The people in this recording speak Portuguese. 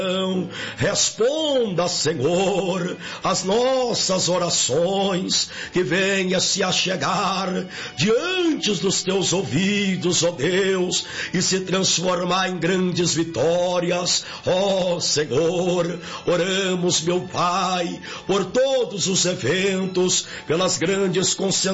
Responda, Senhor, as nossas orações, que venha se achegar diante dos teus ouvidos, ó Deus, e se transformar em grandes vitórias, ó Senhor. Oramos, meu Pai, por todos os eventos, pelas grandes concentrações